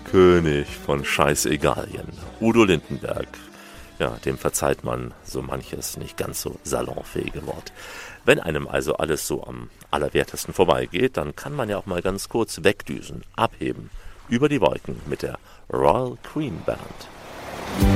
König von Scheißegalien, Udo Lindenberg. Ja, dem verzeiht man so manches nicht ganz so salonfähige Wort. Wenn einem also alles so am allerwertesten vorbeigeht, dann kann man ja auch mal ganz kurz wegdüsen, abheben, über die Wolken mit der Royal Queen Band.